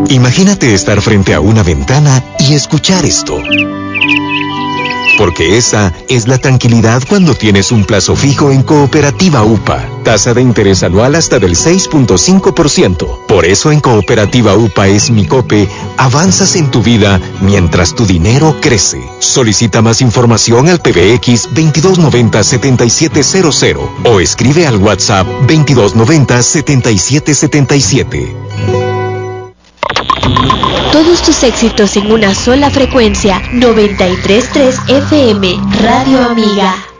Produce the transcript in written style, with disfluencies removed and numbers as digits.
Imagínate estar frente a una ventana y escuchar esto. Porque esa es la tranquilidad cuando tienes un plazo fijo en Cooperativa UPA. Tasa de interés anual hasta del 6.5%. Por eso en Cooperativa UPA es Mi Cope, avanzas en tu vida mientras tu dinero crece. Solicita más información al PBX 2290-7700 o escribe al WhatsApp 2290-7777. Todos tus éxitos en una sola frecuencia. 93.3 FM, Radio Amiga.